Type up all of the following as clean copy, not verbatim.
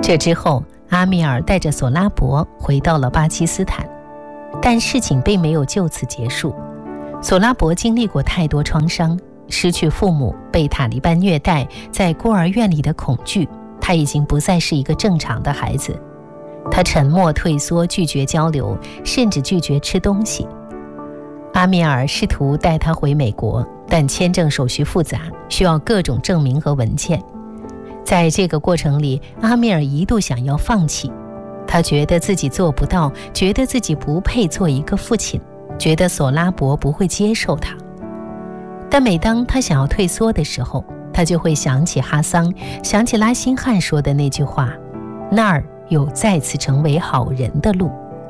这之后，阿米尔带着索拉伯回到了巴基斯坦，但事情并没有就此结束。索拉伯经历过太多创伤，失去父母，被塔利班虐待，在孤儿院里的恐惧，他已经不再是一个正常的孩子。他沉默退缩，拒绝交流，甚至拒绝吃东西。阿米尔试图带他回美国，但签证手续复杂，需要各种证明和文件。在这个过程里，阿米尔一度想要放弃，他觉得自己做不到，觉得自己不配做一个父亲，觉得索拉伯不会接受他。但每当他想要退缩的时候，他就会想起哈桑，想起拉辛汉说的那句话，那儿有再次成为好人的路。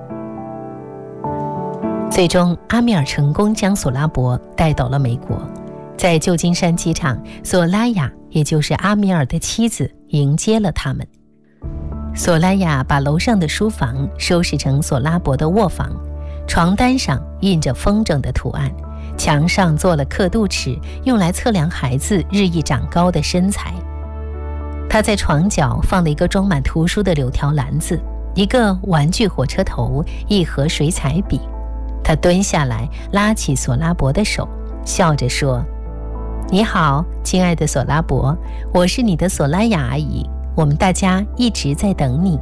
最终，阿米尔成功将索拉伯带到了美国。在旧金山机场，索拉雅，也就是阿米尔的妻子，迎接了他们。索拉雅把楼上的书房收拾成索拉伯的卧房，床单上印着风筝的图案，墙上做了刻度尺，用来测量孩子日益长高的身材。他在床角放了一个装满图书的柳条篮子，一个玩具火车头，一盒水彩笔。他蹲下来，拉起索拉伯的手，笑着说：“你好，亲爱的索拉伯，我是你的索拉雅阿姨，我们大家一直在等你。”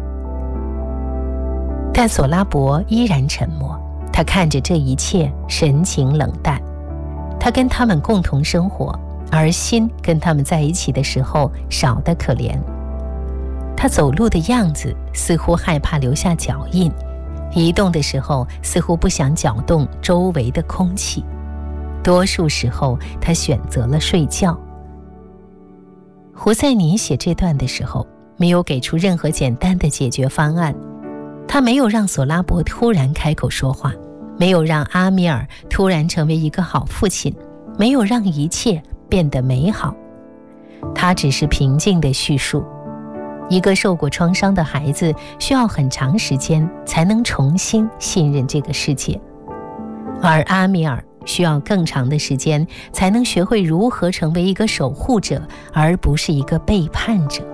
但索拉伯依然沉默，他看着这一切，神情冷淡。他跟他们共同生活，而心跟他们在一起的时候少得可怜。他走路的样子似乎害怕留下脚印，移动的时候似乎不想搅动周围的空气。多数时候，他选择了睡觉。胡塞尼写这段的时候，没有给出任何简单的解决方案。他没有让索拉伯突然开口说话，没有让阿米尔突然成为一个好父亲，没有让一切变得美好。他只是平静地叙述，一个受过创伤的孩子需要很长时间才能重新信任这个世界，而阿米尔需要更长的时间才能学会如何成为一个守护者，而不是一个背叛者。